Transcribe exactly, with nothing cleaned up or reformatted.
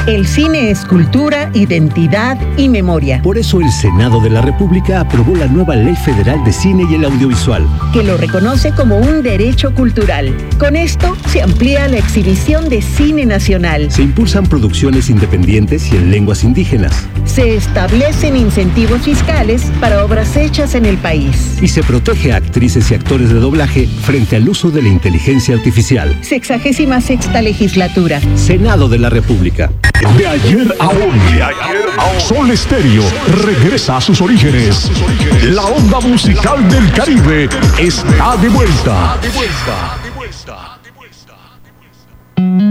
El cine es cultura, identidad y memoria. Por eso el Senado de la República aprobó la nueva Ley Federal de Cine y el Audiovisual, que lo reconoce como un derecho cultural. Con esto se amplía la exhibición de cine nacional. Se impulsan producciones independientes y en lenguas indígenas. Se establecen incentivos fiscales para obras hechas en el país. Y se protege a actrices y actores de doblaje frente al uso de la inteligencia artificial. Sexagésima sexta legislatura. Senado de la República. De ayer a hoy, de ayer a hoy. Sol Estéreo regresa a sus orígenes. La onda musical del Caribe está de vuelta.